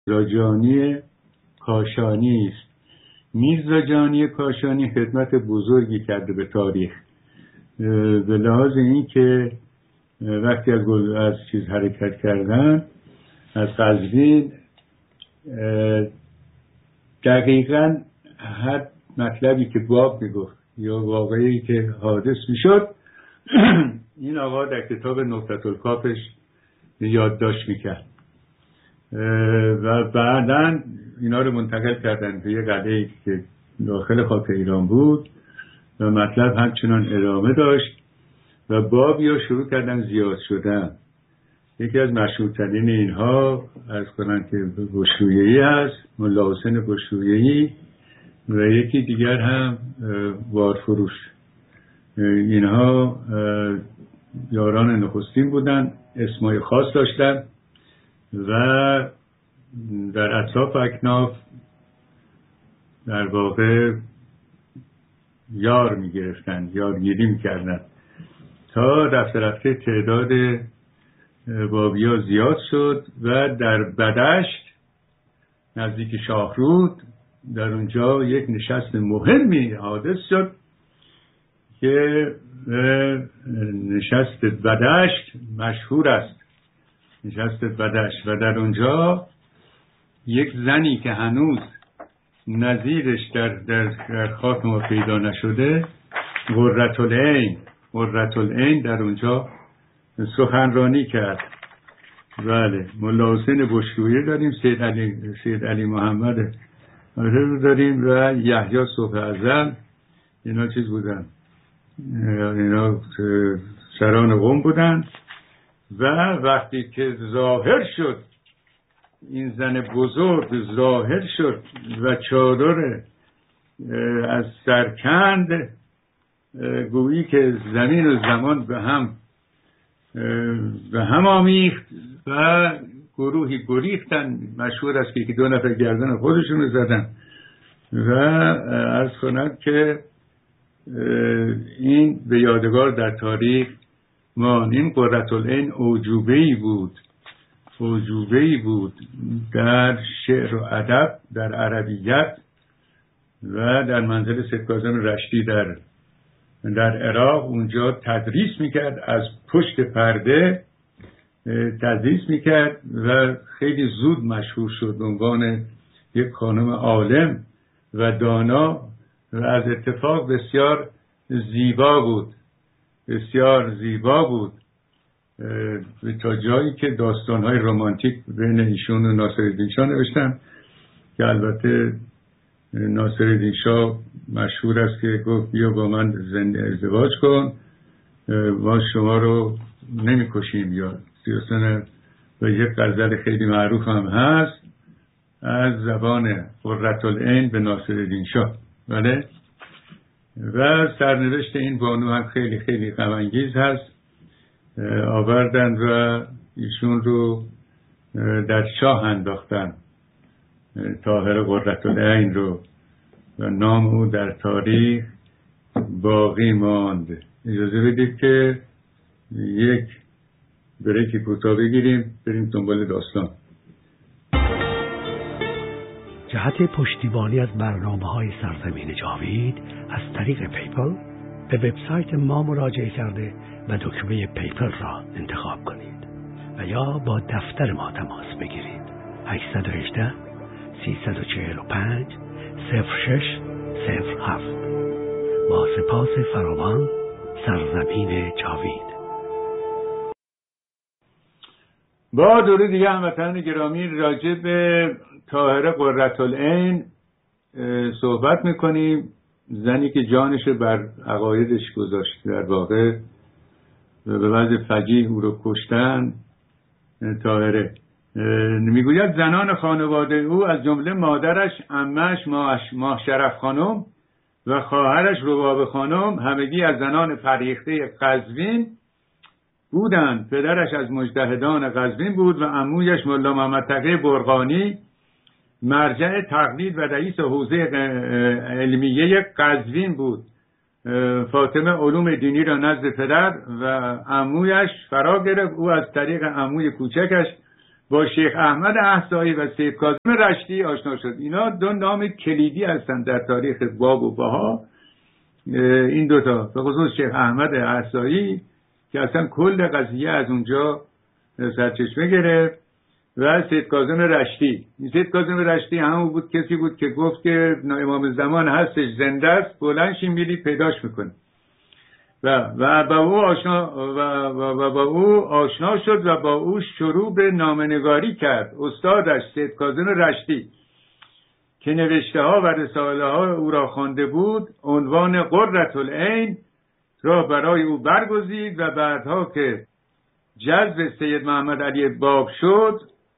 میرزاجانی کاشانی است. میرزاجانی کاشانی خدمت بزرگی کرده به تاریخ، به لحاظ این که وقتی از چیز حرکت کردن از قزوین، دقیقاً هر مطلبی که باب میگفت یا واقعی که حادث میشد این آقا در کتاب نکتة الکافش یادداشت میکرد و بعداً اینا رو منتقل کردن به یه قلعه‌ای که داخل خاک ایران بود و مطلب همچنان ادامه داشت و بابیا شروع کردن زیاد شدن. یکی از مشهورترین اینها عرض کنن که بشرویه‌ای هست، ملا حسین بشرویه‌ای، و یکی دیگر هم وارفروش. اینها یاران نخستین بودن، اسمای خاص داشتن و در اطراف اکناف در واقع یار می گرفتن، یارگیری می کردن تا رفته تعداد بابیا زیاد شد و در بدشت نزدیک شاهرود در اونجا یک نشست مهمی حادث شد که نشست بدشت مشهور است، نشست بدشت، و در اونجا یک زنی که هنوز نظیرش در خاک ما پیدا نشده، قرة العین در اونجا سخنرانی کرد. بله، ملا حسین بشرویه داریم، سید علی محمد داریم و یحیی صبح ازل. اینا چیز بودن، اینا سران قوم بودن. و وقتی که ظاهر شد این زن بزرگ ظاهر شد و چادر از سرکند، گویی که زمین و زمان به هم آمیخت و گروهی گریختن. مشهور است که دو نفر گردن خودشون زدن و عرض کنند که این به یادگار در تاریخ این قرة العین اوجوبه‌ای بود در شعر و ادب، در عربیت و در منزل سید کاظم رشتی در عراق. اونجا تدریس میکرد، از پشت پرده تدریس میکرد و خیلی زود مشهور شد به عنوان یک خانم عالم و دانا و از اتفاق بسیار زیبا بود تا جایی که داستان‌های رمانتیک بین ایشون و ناصرالدین شاه نوشتن که البته ناصرالدین شاه مشهور است که گفت بیا با من ازدواج کن، ما شما رو نمی‌کشیم. یا سیاستن و یک غزل خیلی معروف هم هست از زبان قرة العین به ناصرالدین شاه. بله، و سرنوشت این بانو هم خیلی خیلی غم انگیز هست. آوردن و ایشون رو در چاه انداختن، طاهر قرة العین رو، و نام او در تاریخ باقی ماند. اجازه بدید که یک بریک کوتاه بگیریم، بریم دنبال داستان. جهت پشتیبانی از برنامه‌های سرزمین جاوید از طریق پیپل به وبسایت ما مراجعه کرده و دکمه پیپل را انتخاب کنید و یا با دفتر ما تماس بگیرید. 818 345 0607. با سپاس فراوان، سرزمین جاوید. با درود دیگه هموطنان گرامی، راجع به طاهره قرة العین صحبت میکنیم. زنی که جانش بر عقایدش گذاشت، در واقع به وضع فجیع او رو کشتن. طاهره میگوید زنان خانواده او از جمله مادرش، عمه‌اش ماه شرف خانم و خواهرش رباب خانم همگی از زنان فرهیخته قزوین بودند. پدرش از مجتهدان قزوین بود و عمویش ملا محمد تقی برقانی مرجع تقلید و رئیس حوزه علمیه قزوین بود. فاطمه علوم دینی را نزد پدر و عمویش فرا گرفت. او از طریق عموی کوچکش با شیخ احمد احصایی و سید کاظم رشتی آشنا شد. اینا دو نام کلیدی هستند در تاریخ باب و بها، این دوتا، به خصوص شیخ احمد احصایی که اصلا کل قضیه از اونجا سرچشمه گرفت و سید کاظم رشتی. سید کاظم رشتی همون بود، کسی بود که گفت که امام زمان هستش، زنده است، بلند شین میرید پیداش میکنه و با او آشنا شد و با او شروع به نامه‌نگاری کرد. استادش سید کاظم رشتی که نوشته ها و رساله ها او را خوانده بود، عنوان قرةالعین را برای او برگزید و بعدها که جذب سید محمد علی باب شد،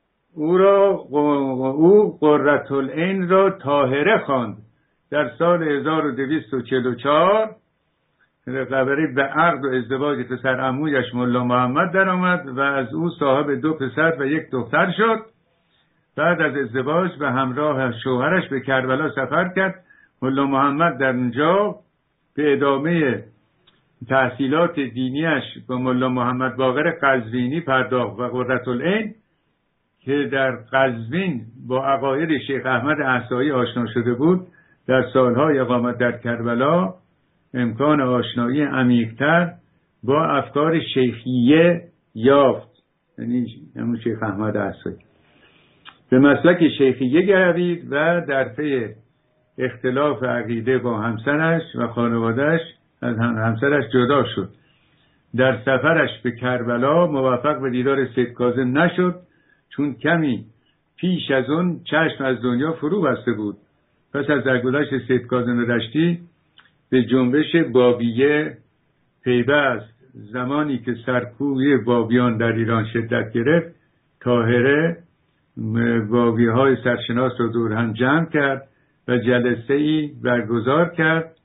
او قرةالعین را طاهره خواند. در سال 1244 برای به عقد و ازدواج پسر عمویش ملا محمد در آمد و از او صاحب 2 پسر و 1 دختر شد. بعد از ازدواج به همراه شوهرش به کربلا سفر کرد. ملا محمد در اونجا به ادامه تحصیلات دینیش با ملا محمد باقر قزوینی پرداخت و قرةالعین که در قزوین با عقاید شیخ احمد احصایی آشنا شده بود، در سالهای اقامت در کربلا امکان آشنایی عمیق‌تر با افکار شیخیه یافت. یعنی همون شیخ احمد احصایی به مسلک شیخیه گردید و در پی اختلاف عقیده با همسرش و خانوادهش از همسرش جدا شد. در سفرش به کربلا موفق به دیدار سید کاظم نشد، چون کمی پیش از اون چشم از دنیا فرو بسته بود. پس از درگذشت سید کاظم رشتی به جنبش بابیه پیوست. زمانی که سرکوبی بابیان در ایران شدت گرفت، طاهره بابی‌های سرشناس را دور هم جمع کرد و جلسه‌ای برگزار کرد.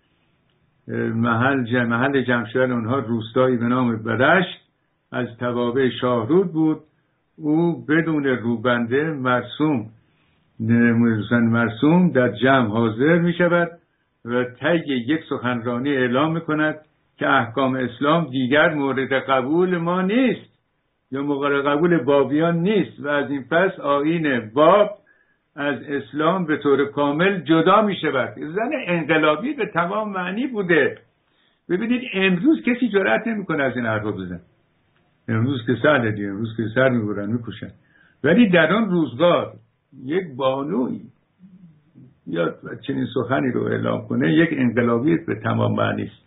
محل جمع شدن اونها روستایی به نام بدشت از توابع شاهرود بود. او بدون روبنده مرسوم در جمع حاضر می شود و طی یک سخنرانی اعلام می کند که احکام اسلام دیگر مورد قبول ما نیست یا مورد قبول بابیان نیست و از این پس آیین باب از اسلام به طور کامل جدا می شود. زن انقلابی به تمام معنی بوده. ببینید امروز کسی جرأت نمی کنه از این حرفا بزنه. امروز که سهله دیگه، امروز که سر میبرن میکشن، ولی در آن روزگار یک بانوی یا چنین سخنی رو اعلام کنه یک انقلابی به تمام معنی است.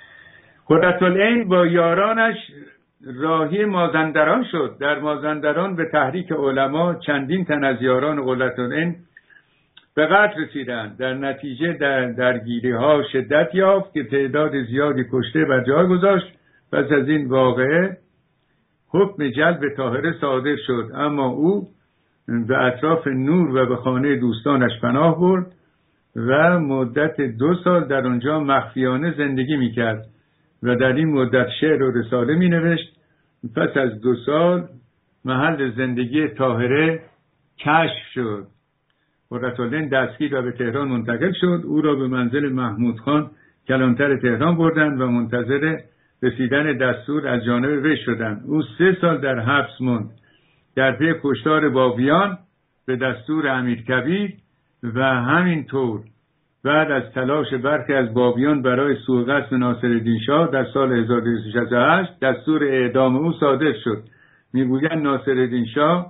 قرةالعین با یارانش راهی مازندران شد. در مازندران به تحریک علما چندین تن از یاران قرةالعین به قتل رسیدند. در نتیجه درگیری ها شدت یافت که تعداد زیادی کشته بر جای گذاشت. پس از این واقعه حکم جلب طاهره صادر شد، اما او به اطراف نور و به خانه دوستانش پناه برد و مدت 2 سال در آنجا مخفیانه زندگی میکرد و در این مدت شعر و رساله می نوشت. پس از 2 سال محل زندگی طاهره کشف شد. قرةالعین دستگیر و به تهران منتقل شد. او را به منزل محمود خان کلانتر تهران بردند و منتظر رسیدن دستور از جانب وی شدند. او 3 سال در حبس ماند. در پی کشتار بابیان به دستور امیرکبیر و همینطور بعد از تلاش برخی از بابیان برای سوء قصد ناصرالدین شاه در سال 1268 دستور اعدام او صادر شد. میگویند ناصرالدین شاه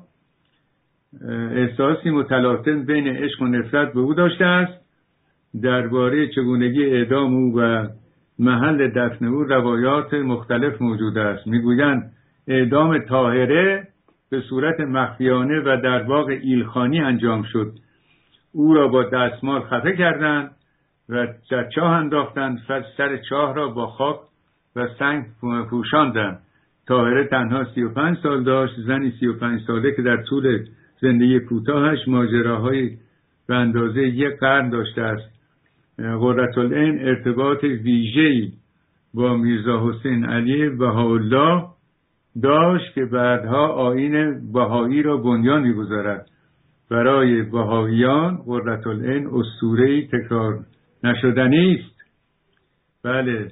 احساسی متلاطم بین عشق و نفرت به او داشته است. درباره چگونگی اعدام او و محل دفن او روایات مختلف موجود است. میگویند اعدام طاهره به صورت مخفیانه و در باغ ایلخانی انجام شد. او را با دستمال خفه کردند و در چاه انداختند. سر چاه را با خاک و سنگ پوشاندند. طاهره تنها 35 سال داشت، زنی 35 ساله که در طول زندگی کوتاهش ماجراهای به اندازه 1 قرن داشته است. قرةالعین ارتباط ویژه‌ای با میرزا حسین علی بهاءالله داشت که بعدها آیین بهایی را بنیان می‌گذارد. برای بهاییان قرةالعین اسطوره‌ای تکرار نشدنی است. بله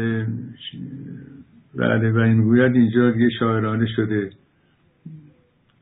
و این گوید اینجا دیگه شاعرانه شده.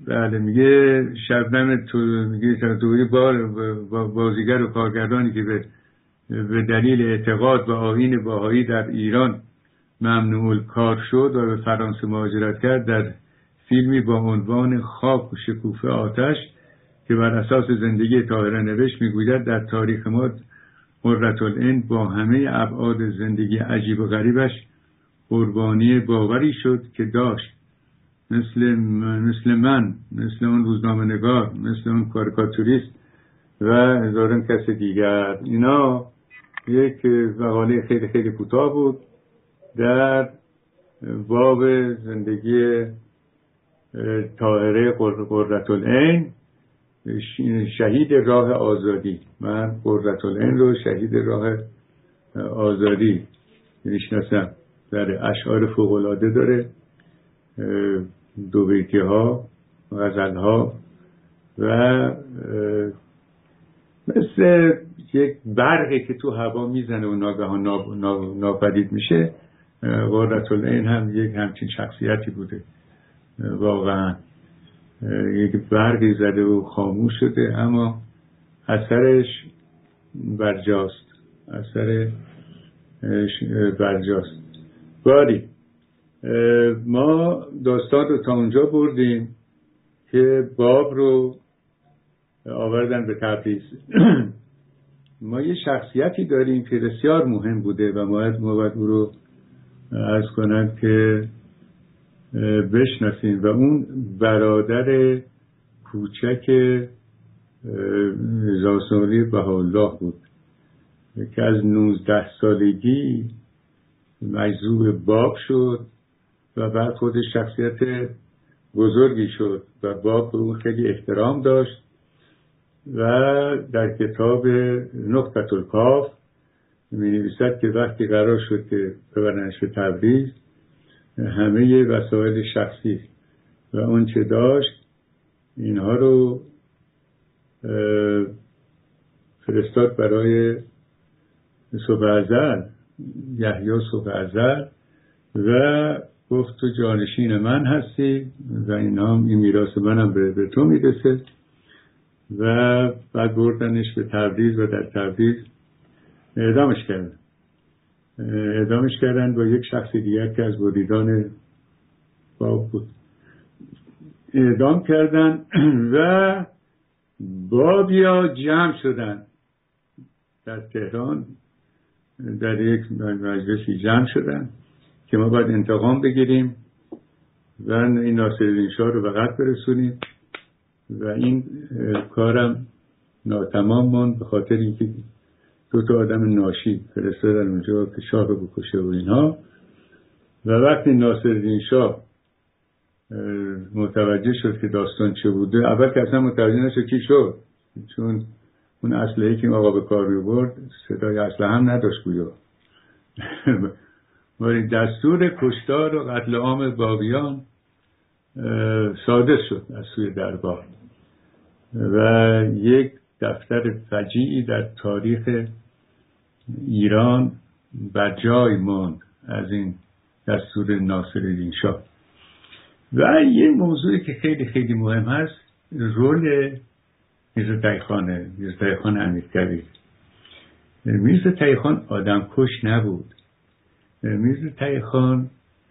بله میگه شبنم توی بازیگر و کارگردانی که به دلیل اعتقاد به آیین بهایی در ایران ممنوع الکار شد و به فرانسه مهاجرت کرد، در فیلمی با عنوان خاک و شکوفه آتش که بر اساس زندگی طاهره نوشت میگوید در تاریخ ما قرةالعین با همه ابعاد زندگی عجیب و غریبش قربانی باوری شد که داشت، مثل من، مثل اون روزنامه نگار، مثل اون کاریکاتوریست و هزاران کس دیگر. اینا یک مقاله خیلی خیلی کوتاه بود در باب زندگی طاهره قرةالعین، شهید راه آزادی. من قرةالعین رو شهید راه آزادی میشناسم. در اشعار فوق‌العاده داره، دو بیتی ها، غزل ها و مثل یک برقی که تو هوا میزنه و ناگهان ناپدید میشه. قرةالعین هم یک همچین شخصیتی بوده، واقعا یک برقی زده و خاموش شده اما اثرش برجاست، برجاست. باری ما داستان رو تا اونجا بردیم که باب رو آوردن به تبریز. ما یه شخصیتی داریم که بسیار مهم بوده و ما باید او رو عرض کنم که بشناسیم و اون برادر کوچک زاسالی بهاءالله بود که از 19 سالگی مجذوب باب شد و بعد خودش شخصیت بزرگی شد و باب به اون خیلی احترام داشت و در کتاب نقطة الکاف می‌نویسد که وقتی قرار شد که ببرنش به تبریز همه وسایل شخصی و اون چه داشت اینها رو فرستاد برای صبح ازل، یحیی صبح ازل، و گفت تو جانشین من هستی و این میراث منم به تو میرسه. و بعد بردنش به تبریز و در تبریز اعدامش کردن با یک شخص دیگر که از مریدان باب بود. اعدام کردن و بابیا جمع شدن در تهران، در یک مجلسی جمع شدن که ما باید انتقام بگیریم و این ناصرالدین شاه رو به قتل برسونیم و این کارم ناتمام ماند به خاطر اینکه 2 آدم ناشی فرستادن اونجا که شاه رو بکشه و اینها. و وقتی ناصرالدین شاه متوجه شد که داستان چه بوده، اول که اصلا متوجه نشد چی شد، چون اون اسلحه‌ای که آقا به کار می‌برد صدای اسلحه هم نداشت گویا. ولی دستور کشتار و قتل عام بابیان صادر شد از سوی دربار و یک دفتر فجیعی در تاریخ ایران بر جای ماند از این دستور ناصرالدین شاه. و یه موضوعی که خیلی خیلی مهم هست، رول میرزا تقی‌خان امیرکبیر. میرزا تقی‌خان آدم کش نبود. میرزا تقی‌خان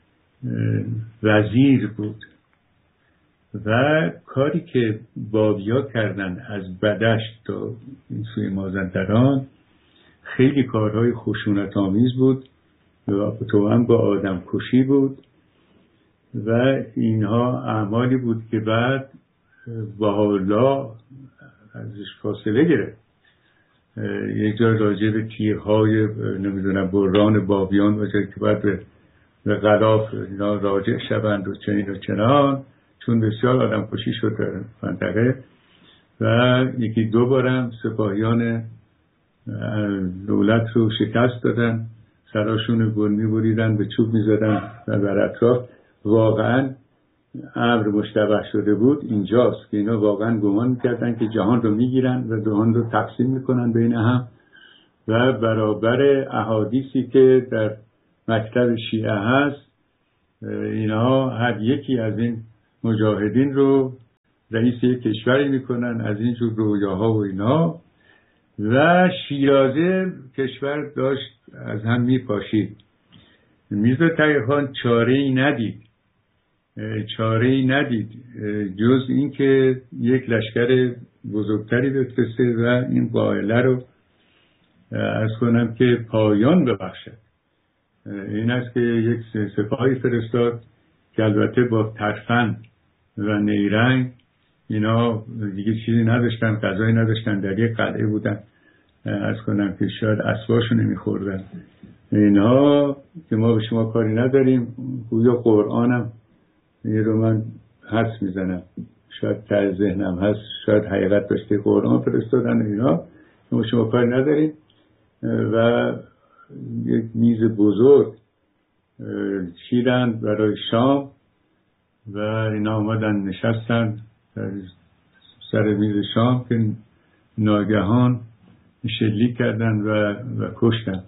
وزیر بود و کاری که بابیا کردن از بدشت تا این سوی مازندران خیلی کارهای خشونت آمیز بود و توأم با آدم کشی بود و اینها اعمالی بود که بعد بهاءالله ازش فاصله گرفت. یک جا راجع به تیرهای بران بابیان و جایی که باید به غلاف اینا راجع شوند و چنین و چنان، چون بسیار آدم کشی شد در منطقه و 1-2 بارم سپاهیان دولت رو شکست دادن، سراشون گل می‌بریدن، به چوب می‌زدن و بر اطراف. واقعا امر مشتبه شده بود اینجاست که اینا واقعا گمان می‌کردن که جهان رو می‌گیرن و جهان رو تقسیم می‌کنن بین هم و برابر احادیثی که در مکتب شیعه هست، اینها هر یکی از این مجاهدین رو رئیس یک کشوری میکنن، از اینجور رویاها و اینا. و شیرازه کشور داشت از هم میپاشید. میرزا تقی‌خان چاره‌ای ندید جز اینکه یک لشکر بزرگتری بفرسته و این قائله رو عرض کنم که پایان ببخشد. این است که یک سپاهی فرستاد که البته با ترفند و نیرنگ، اینا دیگه چیزی نداشتن، غذایی نداشتن، در یک قلعه بودن، عرض کنم که شاید اسباشو نمیخوردن. اینها که ما به شما کاری نداریم، گویا قرآنم این رو من حدس میزنم، شاید در ذهنم هست، شاید حقیقت داشته، قرآن فرستادن اینا که ما شما کاری نداریم. و یک میز بزرگ چیدن برای شام و اینا آمدن نشستن سر میز شام که ناگهان شلیک کردن و کشتن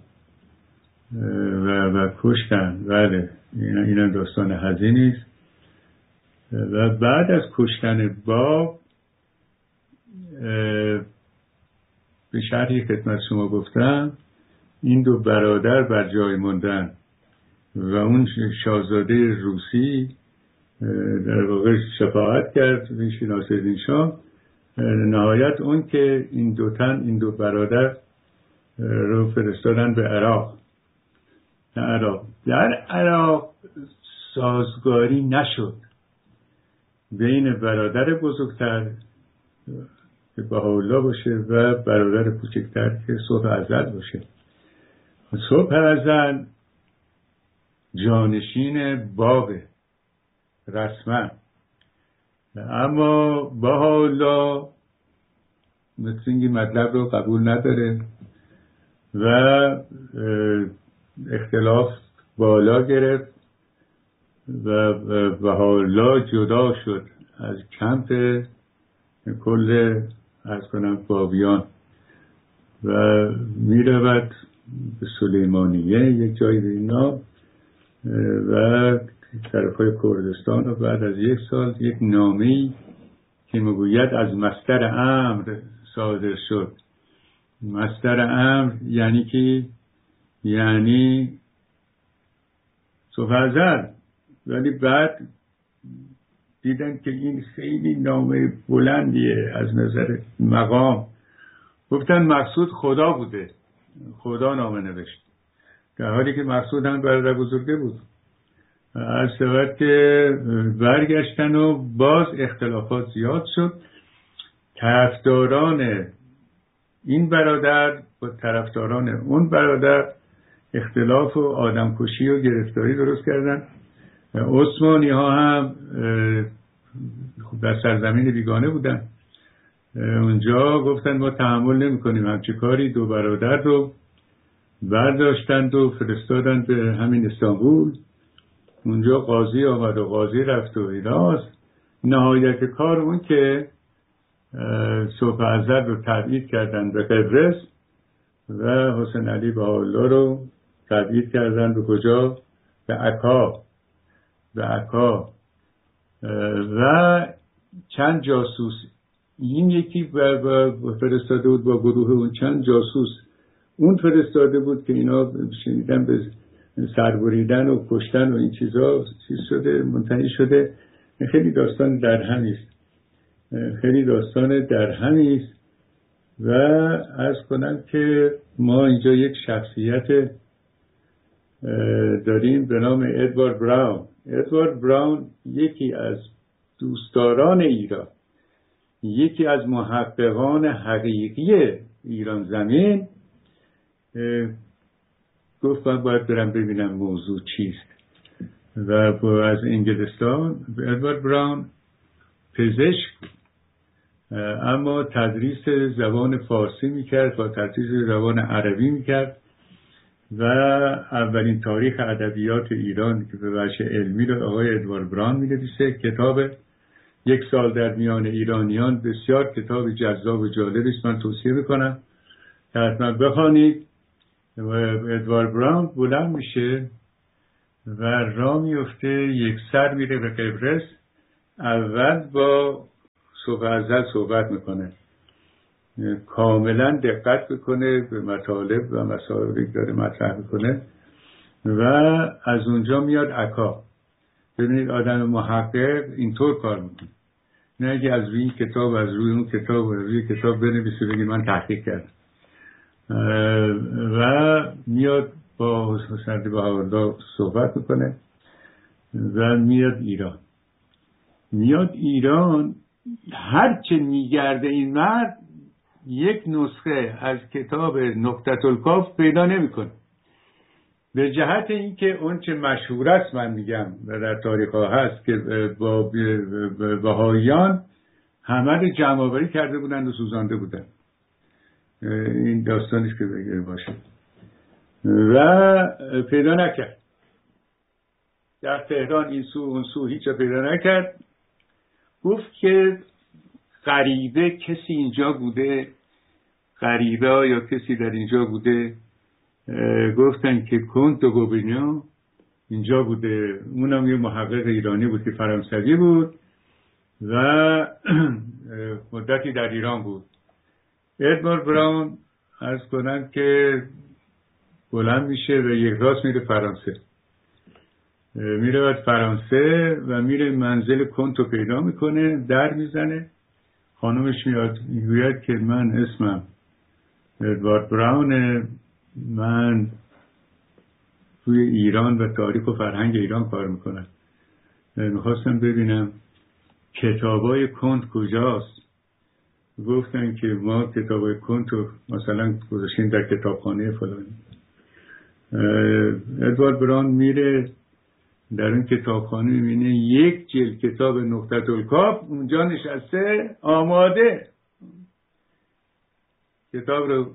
و کشتن. بله، این داستان حزینی است. و بعد از کشتن باب به شرحی خدمت شما گفتم، این دو برادر بر جای موندن و اون شاهزاده روسی در واقع شفاعت کرد ریشی ناصرالدین شاه. نهایت اون که این دو برادر رو فرستادن به عراق. در عراق سازگاری نشد بین برادر بزرگتر که بهاءالله باشه و برادر کوچکتر که صبح ازل باشه. صبح ازل جانشین بابه رسما، اما بهاءالله مثل اینکه مطلب رو قبول نداره و اختلاف بالا گرفت و بهاءالله جدا شد از کمپ کل عرض کنم بابیان و میرود به سلیمانیه، یک جایی به اینا و طرفای کردستان. و بعد از یک سال یک نامه‌ای که میگوید از مصدر امر صادر شد. مصدر امر یعنی که یعنی سوفزل، ولی بعد دیدن که این خیلی نامه بلندیه از نظر مقام، گفتن مقصود خدا بوده، خدا نامه نوشت، در حالی که مقصود هم برادر بزرگه بود. از سبب که برگشتن و باز اختلافات زیاد شد. طرفداران این برادر با طرفداران اون برادر اختلاف و آدمکشی و گرفتاری درست کردن. عثمانی ها هم در سرزمین بیگانه بودن، اونجا گفتن ما تحمل نمی کنیم همچه کاری. دو برادر رو برداشتند و فرستادن به همین استانبول. اونجا قاضی آمد و قاضی رفت و ایناست. نهایت کار اون که صبح ازل رو تبعید کردن به قبرس و حسین علی بهاءالله رو تبعید کردن به کجا؟ به عکا. و چند جاسوس، این یکی فرستاده بود با گروه اون چند جاسوس، اون فرستاده بود که اینا شنیدن به سربریدن و کشتن و این چیزا چیز شده، منتهی شده. خیلی داستان در همی است. و عرض کنم که ما اینجا یک شخصیت داریم به نام ادوارد براون. ادوارد براون یکی از دوستداران ایران، یکی از محققان حقیقی ایران زمین، گفت من باید برم ببینم موضوع چیست. و از انگلستان ادوارد براون پزشک، اما تدریس زبان فارسی میکرد و تدریس زبان عربی میکرد و اولین تاریخ ادبیات ایران که به وجه علمی رو آقای ادوارد براون مینویسه. کتاب یک سال در میان ایرانیان بسیار کتاب جذاب و جالبی است، من توصیه میکنم که حتما بخوانید. و ادوارد براون بلند میشه و راه میفته، یک سر میره به قبرس. اول با صحبت میکنه، کاملا دقت بکنه به مطالب و مسائلی که داره مطرح میکنه و از اونجا میاد عکا. ببینید آدم محقق اینطور کار میکنه، نه اگه از روی این کتاب از روی اون کتاب از روی کتاب بنویسه بگی من تحقیق کردم. و میاد با حسین بهاءالله صحبت میکنه و میاد ایران. هرچه میگرده این مرد یک نسخه از کتاب نقطة الکاف پیدا نمیکنه، به جهت اینکه اون چه مشهور است من میگم و در تاریخ ها هست که با بهائیان همه رو جمع آوری کرده بودن و سوزانده بودن. این داستانیش که بگیر باشه و پیدا نکرد. در تهران این سو اون سو هیچ پیدا نکرد. گفت که غریبه کسی اینجا بوده، غریبه یا کسی در اینجا بوده. گفتن که کنت گوبینیو اینجا بوده. اونم یه محقق ایرانی بود که فرانسوی بود و مدتی در ایران بود. ادوارد براون عرض کنم که بلند میشه و یک راست میره فرانسه. میره فرانسه و میره منزل کنتو پیدا میکنه، در میزنه. خانومش میاد میگوید که من اسمم ادوارد براونه، من توی ایران و تاریخ و فرهنگ ایران کار میکنم، میخواستم ببینم کتابای کنت کجاست. گفتن که ما کتابای کنت رو مثلا گذاشتیم در کتابخانه فلانی. ادوارد براون میره در اون کتابخانه، میبینه یک جلد کتاب نقطة الکاف اونجا نشسته آماده. کتاب رو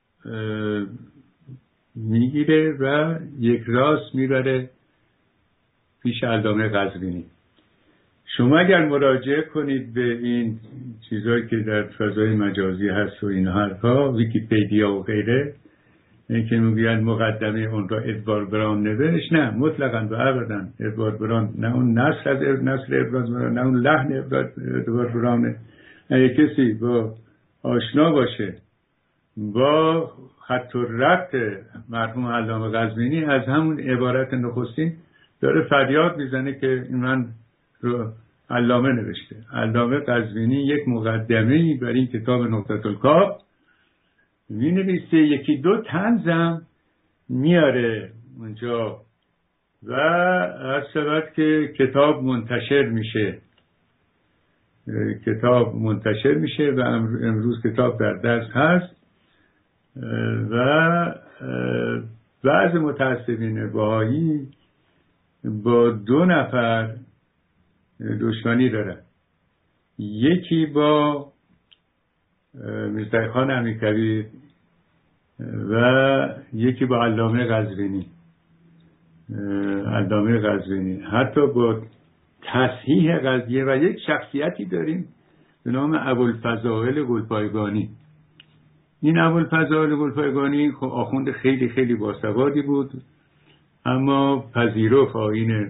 میگیره و یک راست میبره پیش علامه قزوینی. شما اگر مراجعه کنید به این چیزایی که در فضای مجازی هست و این حرفا، ویکی‌پدیا و غیره، این که میگن مقدمه اون را ادوارد براون نوشت، نه مطلقاً و ابداً ادوارد براون، نه اون نسل ادوارد براون، نه اون لحن ادوارد براون. اگه کسی با آشنا باشه با خط و ربط مرحوم علامه قزوینی، از همون عبارت نخستین داره فریاد میزنه که این من رو علامه نوشته. علامه قزوینی یک مقدمه‌ای برای این کتاب نقطة الکاف می‌نویسه، یکی دو طنزم میاره اونجا و هر شود که کتاب منتشر میشه و امروز کتاب در دست هست. و بعض متعصبین بهایی با دو نفر دشمنی دارن، یکی با میرزا خان امیرکبیر و یکی با علامه قزوینی. حتی با تصحیح قضیه و یک شخصیتی داریم به نام ابوالفضائل گلپایگانی. این ابوالفضائل گلپایگانی خب آخوند خیلی خیلی باسوادی بود، اما پذیرفت آیین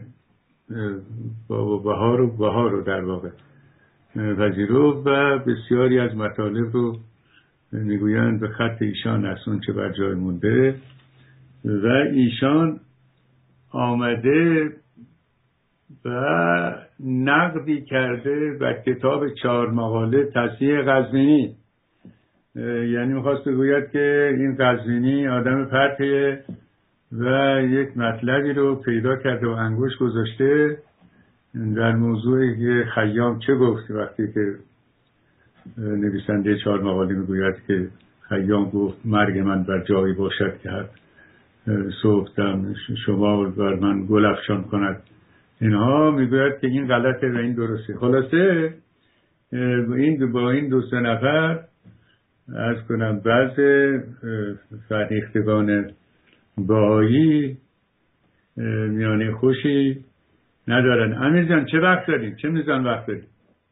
بهار رو در واقع پذیرفت و بسیاری از مطالب رو میگویند به خط ایشان از اون چه بر جای مونده. و ایشان آمده و نقدی کرده بر کتاب 4 مقاله تصحیح قزوینی. یعنی میخواست بگوید که این قزوینی آدم پرتیه و یک مطلبی رو پیدا کرده و انگوش گذاشته در موضوعی که خیام چه گفت وقتی که نویسنده 4 مقاله میگوید که خیام گفت مرگ من بر جایی باشد که هر صبحدم شمال بر من گل افشان کند. اینها میگوید که این غلطه و این درسته. خلاصه با این دو سه نفر از کنم بعض فرهیختگان بهایی میانه خوشی ندارن. امیر جان چه وقت داریم؟ چه میزان وقت داریم؟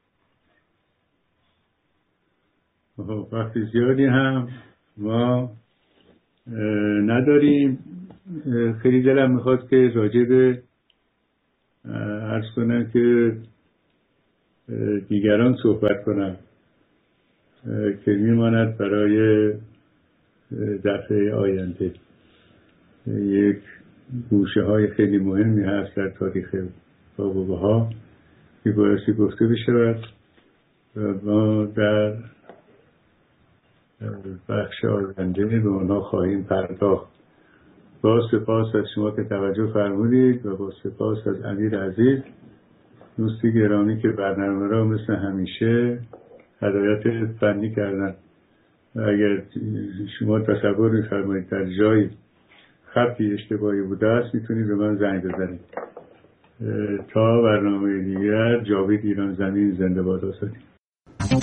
وقت زیادی هم ما نداریم. خیلی دلم میخواد که راجع به عرض کنم که دیگران صحبت کنم که میماند برای دفعه آینده. یک گوشه های خیلی مهمی هست در تاریخ باباها که بایستی گفته بشود و ما در بخش آینده به آنها خواهیم پرداخت. با سپاس از شما که توجه فرمودید و با سپاس از امیر عزیز دوستی گرامی که برنامه را مثل همیشه هدایت فنی کردن. و اگر شما تصور می‌فرمایید در جایی خطی اشتباهی بوده است میتونید به من زنگ بزنید. تا برنامه دیگر، جاوید ایران زمین زنده باد آزادی.